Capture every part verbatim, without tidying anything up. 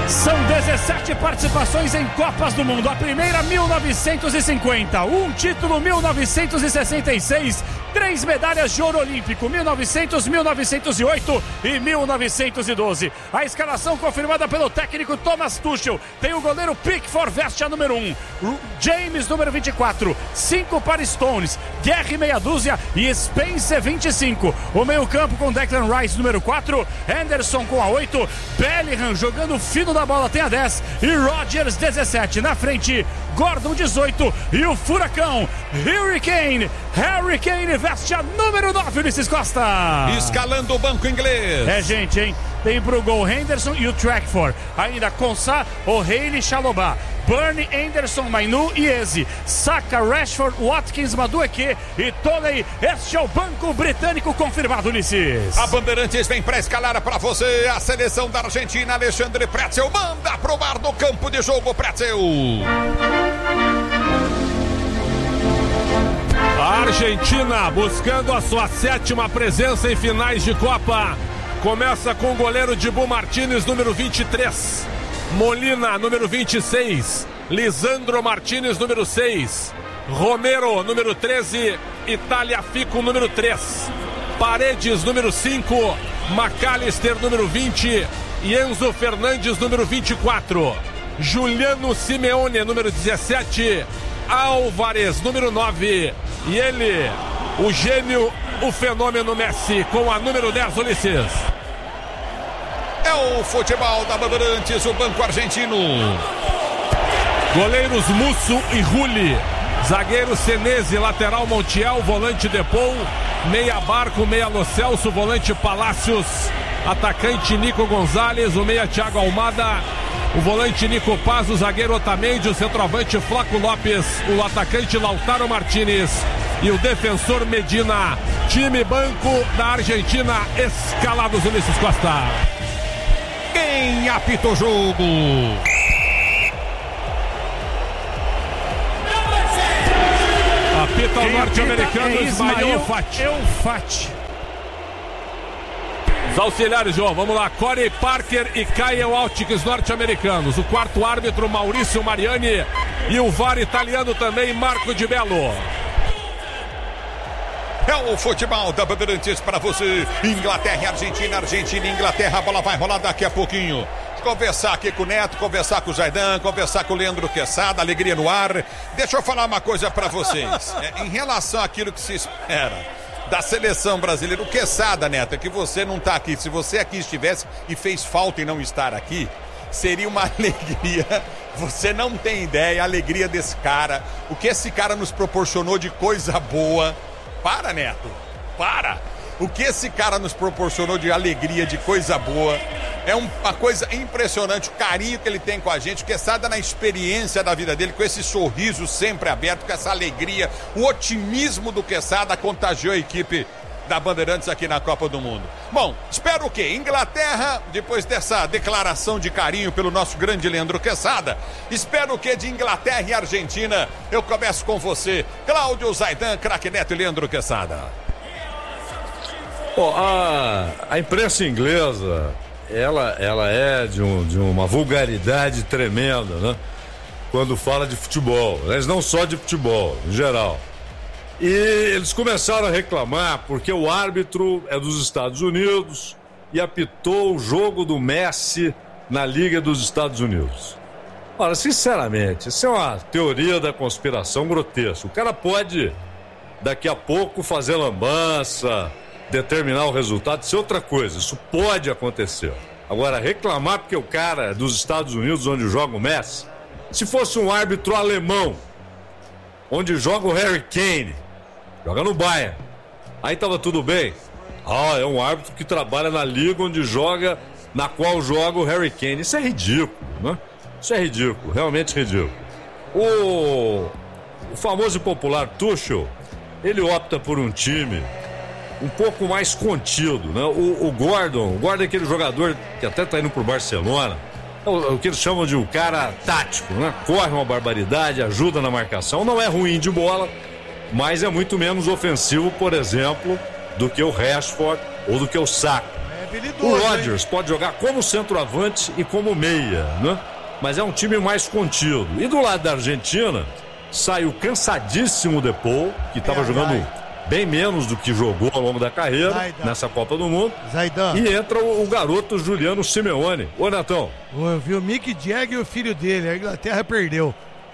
São dezessete participações em Copas do Mundo. A primeira, mil novecentos e cinquenta. Um título, mil novecentos e sessenta e seis. Três medalhas de ouro olímpico, mil e novecentos, mil novecentos e oito e mil novecentos e doze. A escalação confirmada pelo técnico Thomas Tuchel. Tem o goleiro Pickford, veste a número um. James, número vinte e quatro. cinco para Stones. Guerre, meia dúzia. E Spence, vinte e cinco. O meio campo com Declan Rice, número quatro. Henderson com a oito. Bellingham jogando fino da bola, tem a dez. E Rodgers, dezessete. Na frente, Gordon, dezoito. E o furacão, Harry Kane. Harry Kane veste a número nove, Ulisses Costa. Escalando o banco inglês. É gente, hein? Tem pro gol Henderson e o Trackford. Ainda Konsa, O'Reilly, Chalobah. Burnley, Anderson, Mainu e Eze. Saka, Rashford, Watkins, Madueke e Toney. Este é o banco britânico confirmado, Ulisses. A Bandeirantes vem para escalar para você a seleção da Argentina. Alexandre Pretzel manda provar no campo de jogo, Pretzel. A Argentina buscando a sua sétima presença em finais de Copa. Começa com o goleiro Dibu Martínez, número vinte e três. Molina, número vinte e seis. Lisandro Martínez, número seis. Romero, número treze. Itália Fico, número três. Paredes, número cinco. McAllister, número vinte. E Enzo Fernandes, número vinte e quatro. Juliano Simeone, número dezessete. Álvares, número nove. E ele, o gênio, o fenômeno Messi, com a número dez, Ulisses. É o futebol da Bandeirantes, o banco argentino. Goleiros Musso e Rulli. Zagueiro Senesi, lateral Montiel, volante Depou. Meia Barco, meia Lo Celso, volante Palácios. Atacante Nico Gonzalez, o meia Thiago Almada. O volante Nico Paz, o zagueiro Otamendi, o centroavante Flaco Lopes, o atacante Lautaro Martínez e o defensor Medina. Time banco da Argentina, escalados, Ulisses Costa. Quem apita o jogo? Apita o norte-americano é Ismael Fati. Fati. Os auxiliares, João, vamos lá. Corey Parker e Kyle Altix, norte-americanos. O quarto árbitro, Maurício Mariani. E o V A R italiano também, Marco Di Bello. É o futebol da Bandeirantes para você. Inglaterra e Argentina, Argentina e Inglaterra. A bola vai rolar daqui a pouquinho. Conversar aqui com o Neto, conversar com o Zaidan, conversar com o Leandro Quesada, alegria no ar. Deixa eu falar uma coisa para vocês. É, em relação àquilo que se espera da seleção brasileira, o Quesada, Neto, é que você não tá aqui. Se você aqui estivesse e fez falta em não estar aqui, seria uma alegria. Você não tem ideia a alegria desse cara, o que esse cara nos proporcionou de coisa boa. Para, Neto, para. O que esse cara nos proporcionou de alegria, de coisa boa, é uma coisa impressionante, o carinho que ele tem com a gente, o Quesada na experiência da vida dele, com esse sorriso sempre aberto, com essa alegria, o otimismo do Quesada contagiou a equipe da Bandeirantes aqui na Copa do Mundo. Bom, espero o quê? Inglaterra, depois dessa declaração de carinho pelo nosso grande Leandro Quesada, espero o quê de Inglaterra e Argentina? Eu começo com você, Cláudio Zaidan, craque Neto e Leandro Quesada. Bom, a, a imprensa inglesa, ela, ela é de, um, de uma vulgaridade tremenda, né? Quando fala de futebol, mas não só de futebol, em geral. E eles começaram a reclamar porque o árbitro é dos Estados Unidos e apitou o jogo do Messi na Liga dos Estados Unidos. Ora, sinceramente, isso é uma teoria da conspiração grotesca. O cara pode, daqui a pouco, fazer lambança, determinar o resultado, isso é outra coisa, isso pode acontecer. Agora, reclamar porque o cara é dos Estados Unidos, onde joga o Messi, se fosse um árbitro alemão, onde joga o Harry Kane, joga no Bayern, aí tava tudo bem. Ah, é um árbitro que trabalha na liga onde joga, na qual joga o Harry Kane. Isso é ridículo, né? Isso é ridículo, realmente ridículo. O, o famoso e popular Tuchel, ele opta por um time um pouco mais contido, né? O, o Gordon, o Gordon é aquele jogador que até tá indo pro Barcelona, é o, o que eles chamam de um cara tático, né? Corre uma barbaridade, ajuda na marcação, não é ruim de bola, mas é muito menos ofensivo, por exemplo, do que o Rashford ou do que o Saka. O Rodgers hein? pode jogar como centroavante e como meia, né? Mas é um time mais contido. E do lado da Argentina, saiu cansadíssimo o Depou, que estava jogando ai. bem menos do que jogou ao longo da carreira Zaidan. nessa Copa do Mundo. Zaidan. E entra o, o garoto Juliano Simeone. Ô, Netão. Eu vi o Mick Jagger e o filho dele. A Inglaterra perdeu.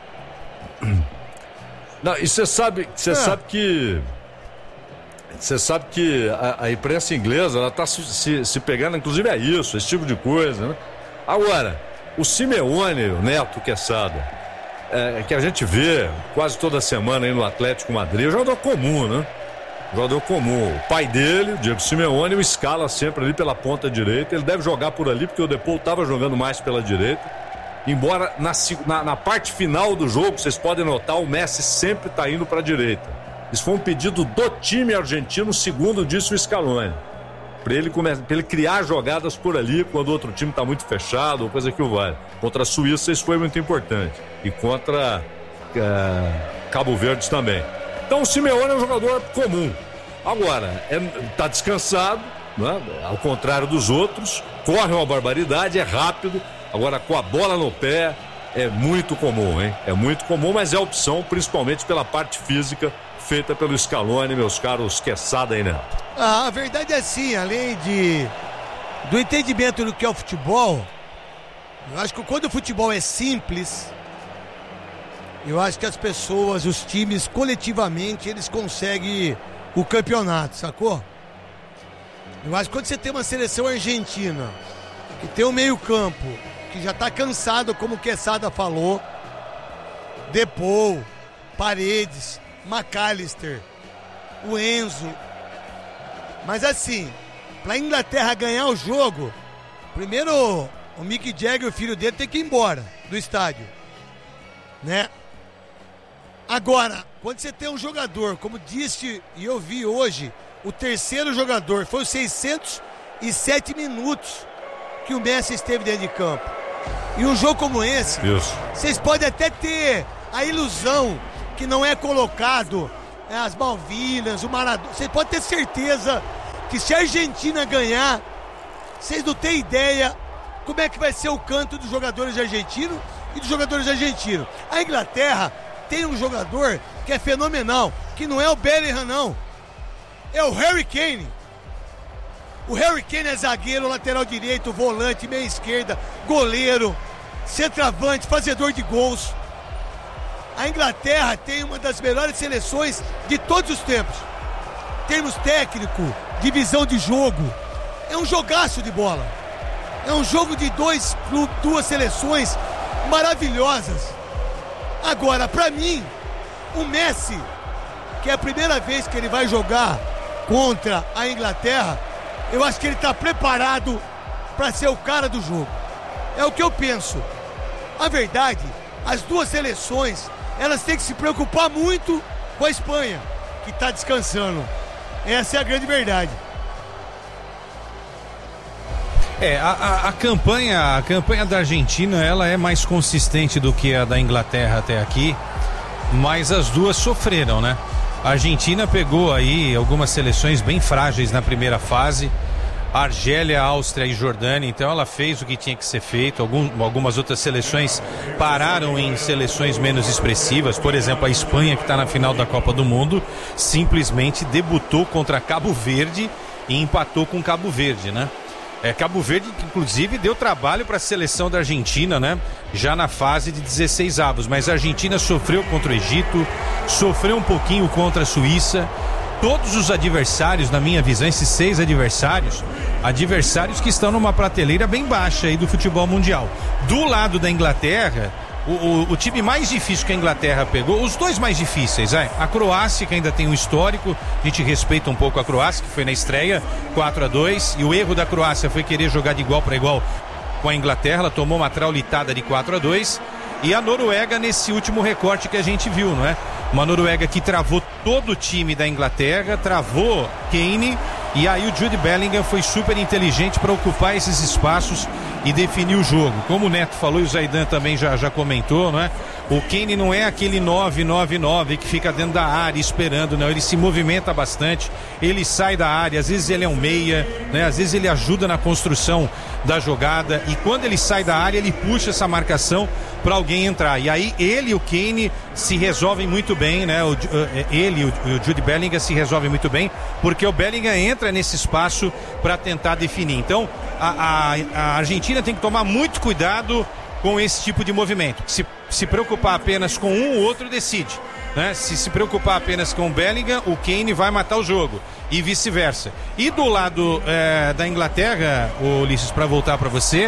Não, e você sabe, você é. sabe que você sabe que a, a imprensa inglesa ela tá se, se, se pegando, inclusive é isso, esse tipo de coisa, né? Agora, o Simeone, o Neto Quesada, é, que a gente vê quase toda semana aí no Atlético Madrid, é um jogador comum, né? Jogador comum. O pai dele, o Diego Simeone, o escala sempre ali pela ponta direita. Ele deve jogar por ali porque o Depou estava jogando mais pela direita. Embora na, na, na parte final do jogo, vocês podem notar, o Messi sempre está indo para a direita. Isso foi um pedido do time argentino, segundo disse o Scaloni. Para ele, ele criar jogadas por ali quando o outro time está muito fechado, ou coisa que o vale. Contra a Suíça isso foi muito importante. E contra é, Cabo Verde também. Então o Simeone é um jogador comum. Agora, está é, descansado, né? Ao contrário dos outros, corre uma barbaridade, é rápido. Agora, com a bola no pé, é muito comum, hein? É muito comum, mas é opção, principalmente pela parte física, feita pelo Scaloni, meus caros Quesada aí, né? Ah, a verdade é assim, além de do entendimento do que é o futebol, eu acho que quando o futebol é simples, eu acho que as pessoas, os times, coletivamente, eles conseguem o campeonato, sacou? Eu acho que quando você tem uma seleção argentina, que tem um meio campo, que já tá cansado, como o Quesada falou, Depou, Paredes, McAllister, o Enzo. Mas assim, pra Inglaterra ganhar o jogo, primeiro o Mick Jagger, o filho dele, tem que ir embora do estádio, né? Agora, quando você tem um jogador, como disse e eu vi hoje, o terceiro jogador, foi os seiscentos e sete minutos que o Messi esteve dentro de campo. E um jogo como esse, Isso. vocês podem até ter a ilusão que não é colocado, né, as Malvinas, o Maradona. Vocês podem ter certeza que se a Argentina ganhar, vocês não têm ideia como é que vai ser o canto dos jogadores argentinos e dos jogadores argentinos. A Inglaterra tem um jogador que é fenomenal, que não é o Bellingham, não. É o Harry Kane. O Harry Kane é zagueiro, lateral direito, volante, meia esquerda, goleiro, centroavante, fazedor de gols. A Inglaterra tem uma das melhores seleções de todos os tempos. Termos técnico, de visão de jogo. É um jogaço de bola. É um jogo de dois, duas seleções maravilhosas. Agora, pra mim, o Messi, que é a primeira vez que ele vai jogar contra a Inglaterra, eu acho que ele está preparado para ser o cara do jogo. É o que eu penso. A verdade, as duas seleções, elas têm que se preocupar muito com a Espanha, que está descansando. Essa é a grande verdade. É, a, a, a campanha, a campanha da Argentina, ela é mais consistente do que a da Inglaterra até aqui, mas as duas sofreram, né? A Argentina pegou aí algumas seleções bem frágeis na primeira fase, Argélia, Áustria e Jordânia, então ela fez o que tinha que ser feito. Algum, algumas outras seleções pararam em seleções menos expressivas, por exemplo a Espanha, que está na final da Copa do Mundo, simplesmente debutou contra Cabo Verde e empatou com Cabo Verde, né? É, Cabo Verde, que inclusive deu trabalho para a seleção da Argentina, né? Já na fase de dezesseis avos, mas a Argentina sofreu contra o Egito, sofreu um pouquinho contra a Suíça. Todos os adversários, na minha visão, esses seis adversários, adversários que estão numa prateleira bem baixa aí do futebol mundial. Do lado da Inglaterra, o, o, o time mais difícil que a Inglaterra pegou, os dois mais difíceis, é, a Croácia, que ainda tem um histórico, a gente respeita um pouco a Croácia, que foi na estreia, quatro a dois, e o erro da Croácia foi querer jogar de igual para igual com a Inglaterra, ela tomou uma traulitada de quatro a dois, e a Noruega nesse último recorte que a gente viu, não é? Uma Noruega que travou todo o time da Inglaterra, travou Kane, e aí o Jude Bellingham foi super inteligente para ocupar esses espaços e definir o jogo. Como o Neto falou e o Zaidan também já, já comentou, não é? O Kane não é aquele nove nove nove que fica dentro da área esperando, não. Ele se movimenta bastante, ele sai da área, às vezes ele é um meia, né? Às vezes ele ajuda na construção da jogada e quando ele sai da área ele puxa essa marcação para alguém entrar. E aí ele e o Kane se resolvem muito bem, né? O, ele e o, o Jude Bellingham se resolvem muito bem, porque o Bellingham entra nesse espaço para tentar definir. Então a, a, a Argentina tem que tomar muito cuidado com esse tipo de movimento. Se, se preocupar apenas com um, o outro decide, né? Se se preocupar apenas com o Bellingham, o Kane vai matar o jogo e vice-versa. E do lado é, da Inglaterra, Ulisses, para voltar para você,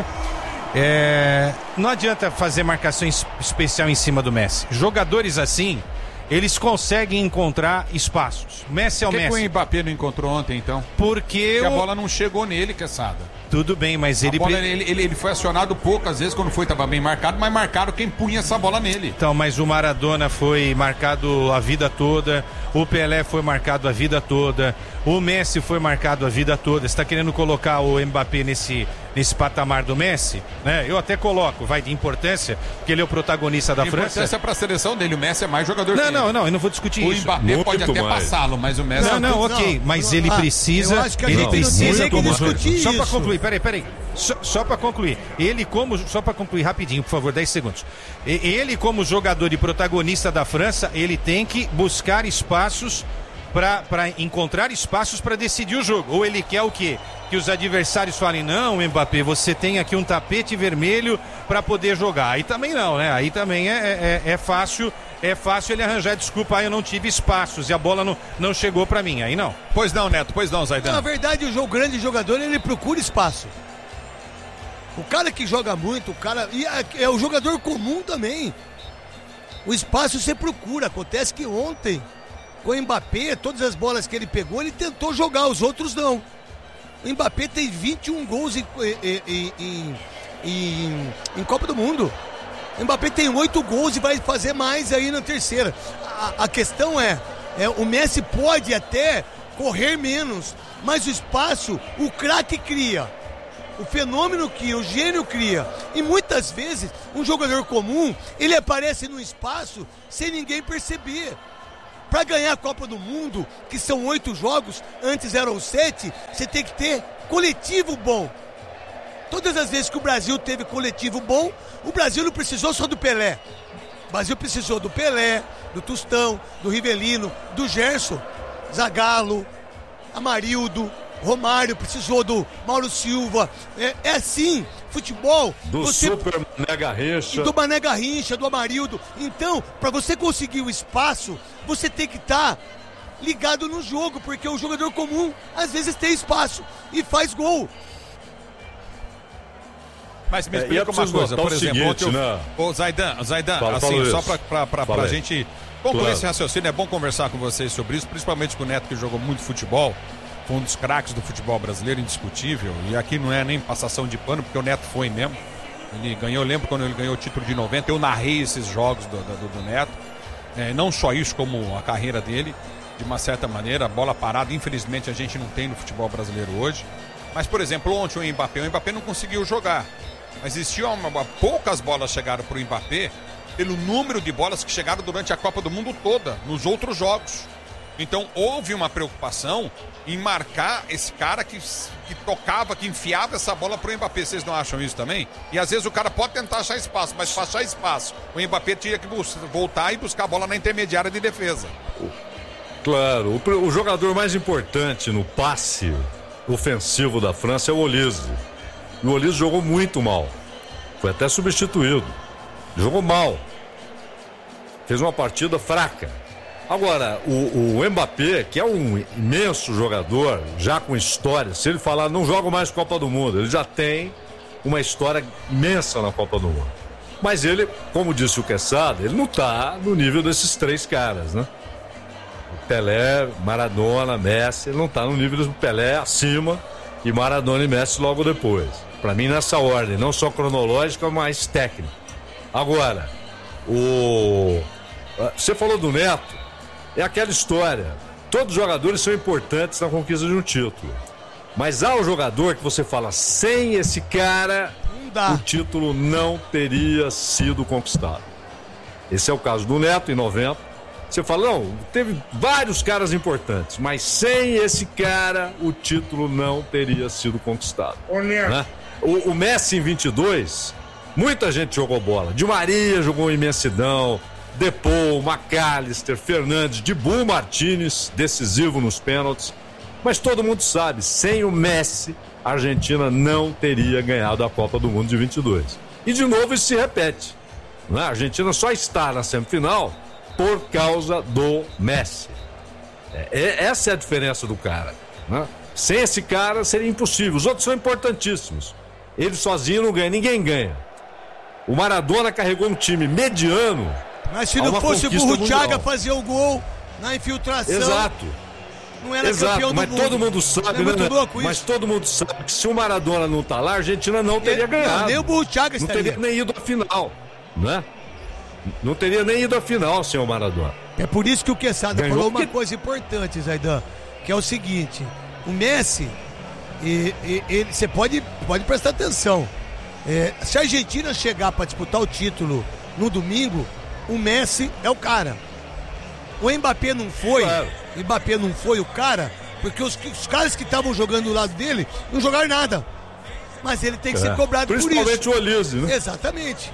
é, não adianta fazer marcação especial em cima do Messi. Jogadores assim, eles conseguem encontrar espaços. Messi é o Messi. Por que o Mbappé não encontrou ontem, então? Porque, Porque a o... bola não chegou nele, Quesada. Tudo bem, mas ele... Bola, ele, ele... ele foi acionado poucas vezes quando foi, estava bem marcado, mas marcaram quem punha essa bola nele. Então, mas o Maradona foi marcado a vida toda, o Pelé foi marcado a vida toda, o Messi foi marcado a vida toda. Você está querendo colocar o Mbappé nesse, nesse patamar do Messi? Né? Eu até coloco, vai de importância, porque ele é o protagonista da França. Importância para a seleção dele, o Messi é mais jogador não, que não, ele. Não, eu não vou discutir o isso. O Mbappé Muito pode até mais. passá-lo, mas o Messi... Não, não, ok, não, mas não, ele ah, precisa... eu acho que a ele gente precisa não tem como que discutir Só para isso. concluir, peraí, peraí. Só, só para concluir, ele como, só para concluir rapidinho, por favor, dez segundos. E- Ele como jogador e protagonista da França, ele tem que buscar espaços para encontrar espaços para decidir o jogo. Ou ele quer o quê? Que os adversários falem, não, Mbappé, você tem aqui um tapete vermelho para poder jogar. Aí também não, né? Aí também é, é, é fácil, é fácil ele arranjar desculpa, ah, eu não tive espaços e a bola não, não chegou para mim. Aí não. Pois não, Neto, pois não, Zaidan. Na verdade, o jogo grande jogador, ele procura espaço. O cara que joga muito, o cara... E é o jogador comum também. O espaço você procura. Acontece que ontem, com o Mbappé, todas as bolas que ele pegou, ele tentou jogar, os outros não. O Mbappé tem vinte e um gols em, em, em, em, em Copa do Mundo. O Mbappé tem oito gols e vai fazer mais aí na terceira. A, a questão é, é, o Messi pode até correr menos, mas o espaço, o craque cria. O fenômeno cria, o gênio cria. E muitas vezes, um jogador comum, ele aparece no espaço sem ninguém perceber. Para ganhar a Copa do Mundo, que são oito jogos, antes eram sete, você tem que ter coletivo bom. Todas as vezes que o Brasil teve coletivo bom, o Brasil não precisou só do Pelé. O Brasil precisou do Pelé, do Tostão, do Rivelino, do Gerson, Zagallo, Amarildo, Romário, precisou do Mauro Silva. É, é assim, futebol... Do você... Super Mané Garrincha. Do Mané Garrincha, do Amarildo. Então, para você conseguir o espaço, você tem que estar tá ligado no jogo, porque o jogador comum, às vezes, tem espaço e faz gol. Mas me É, explica e é uma coisa, por o exemplo, seguinte, ontem eu... né? Ô, Zaidan, Zaidan, Fala, assim, fala só isso. pra, pra, pra, pra gente concluir Claro. esse raciocínio, é bom conversar com vocês sobre isso, principalmente com o Neto, que jogou muito futebol, foi um dos craques do futebol brasileiro, indiscutível, e aqui não é nem passação de pano, porque o Neto foi mesmo. Ele ganhou, eu lembro quando ele ganhou o título de noventa, eu narrei esses jogos do, do, do Neto, é, não só isso, como a carreira dele, de uma certa maneira, a bola parada, infelizmente a gente não tem no futebol brasileiro hoje. Mas, por exemplo, ontem o Mbappé, o Mbappé não conseguiu jogar, mas existiam uma, uma, poucas bolas chegaram para o Mbappé, pelo número de bolas que chegaram durante a Copa do Mundo toda, nos outros jogos. Então houve uma preocupação em marcar esse cara que, que tocava, que enfiava essa bola pro Mbappé. Vocês não acham isso também? E às vezes o cara pode tentar achar espaço, mas para achar espaço, o Mbappé tinha que bus- voltar e buscar a bola na intermediária de defesa. Claro, o, o jogador mais importante no passe ofensivo da França é o Olise. E o Olise jogou muito mal. Foi até substituído. Jogou mal. Fez uma partida fraca. Agora, o, o Mbappé, que é um imenso jogador, já com história, se ele falar não joga mais Copa do Mundo, ele já tem uma história imensa na Copa do Mundo. Mas ele, como disse o Quesada, ele não está no nível desses três caras, né? Pelé, Maradona, Messi, ele não está no nível do Pelé acima e Maradona e Messi logo depois. Para mim, nessa ordem, não só cronológica, mas técnica. Agora, o... você falou do Neto. É aquela história. Todos os jogadores são importantes na conquista de um título. Mas há um jogador que você fala, sem esse cara, o título não teria sido conquistado. Esse é o caso do Neto, em noventa. Você fala, não, teve vários caras importantes, mas sem esse cara, o título não teria sido conquistado. Né? O, o Messi, em vinte e dois, muita gente jogou bola. Di Maria jogou imensidão, Depou, McAllister, Fernandes, Dibu Martínez, decisivo nos pênaltis. Mas todo mundo sabe, sem o Messi, a Argentina não teria ganhado a Copa do Mundo de vinte e dois. E de novo isso se repete. Né? A Argentina só está na semifinal por causa do Messi. É, é, essa é a diferença do cara. Né? Sem esse cara seria impossível. Os outros são importantíssimos. Ele sozinho não ganha, ninguém ganha. O Maradona carregou um time mediano. Mas se não fosse o Burruchaga fazer o gol na infiltração. Exato. Não era Exato, campeão do mas mundo. todo mundo sabe, não é né? louco Mas isso? todo mundo sabe que se o Maradona não tá lá, a Argentina não teria Ele, ganhado. Não, nem o Burruchaga Não estaria. teria nem ido à final, né? Não teria nem ido à final sem o Maradona. É por isso que o Quesada Ganhou falou uma porque- coisa importante, Zaidan, que é o seguinte: o Messi, e, e- ele, você pode, pode prestar atenção. É, se a Argentina chegar para disputar o título no domingo, o Messi é o cara. O Mbappé não foi, Claro. o Mbappé não foi o cara, porque os, os caras que estavam jogando do lado dele não jogaram nada. Mas ele tem que ser É. cobrado por Principalmente isso. o Olise, né? Exatamente.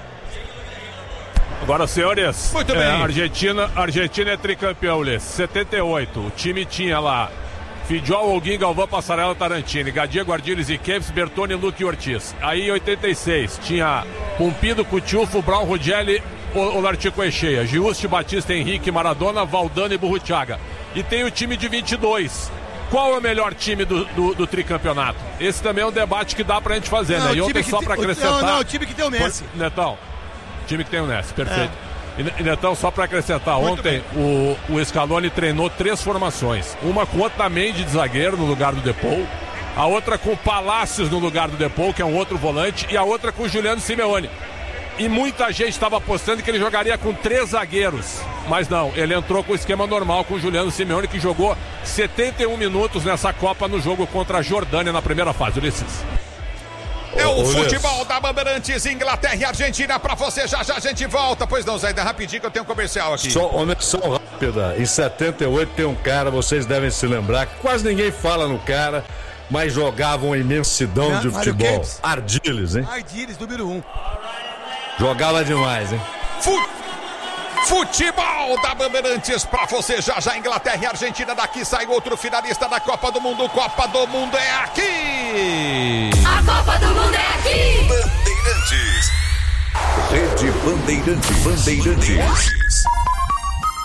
Agora, senhores, Muito é, bem. a Argentina, a Argentina é tricampeão, Lê. setenta e oito, o time tinha lá Fidjol, Holguín, Galvão, Passarella, Tarantini, Gadia, Guardiles e Kempis, Bertoni, Luque e Ortiz. Aí em oitenta e seis tinha Pumpido, Cutiufo, Brown, Rugelli, Olartico Echeia, Giusti, Batista, Henrique, Maradona, Valdano e Burruchaga. E tem o time de vinte e dois. Qual é o melhor time do, do, do tricampeonato? Esse também é um debate que dá pra gente fazer, Não, né? o E ontem, time que só tem- pra o- acrescentar... não, não, o time que tem o Messi. Por- Netão, time que tem o Messi, perfeito. É. E, e, Netão, só pra acrescentar, Muito ontem o, o Scaloni treinou três formações. Uma com Otamendi de zagueiro no lugar do Depou, a outra com Palácios no lugar do Depou, que é um outro volante, e a outra com Juliano Simeone. E muita gente estava apostando que ele jogaria com três zagueiros. Mas não, ele entrou com o esquema normal com o Juliano Simeone, que jogou setenta e um minutos nessa Copa no jogo contra a Jordânia na primeira fase. Ulisses. É o Ô, ô, futebol da Bandeirantes, Inglaterra e Argentina pra você. Já já a gente volta. Pois não, Zé, rapidinho que eu tenho um comercial aqui. Só omissão rápida. Em setenta e oito tem um cara, vocês devem se lembrar, que quase ninguém fala no cara, mas jogava uma imensidão Mário de futebol. Kempis. Ardiles, hein? Ardiles, número um. Jogava demais, hein? Fu- Futebol da Bandeirantes pra você. Já já Inglaterra e Argentina. Daqui sai outro finalista da Copa do Mundo. Copa do Mundo é aqui. A Copa do Mundo é aqui! Bandeirantes. Rede Bandeirantes. Bandeirantes.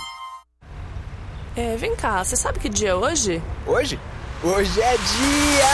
É, vem cá, você sabe que dia é hoje? Hoje? Hoje é dia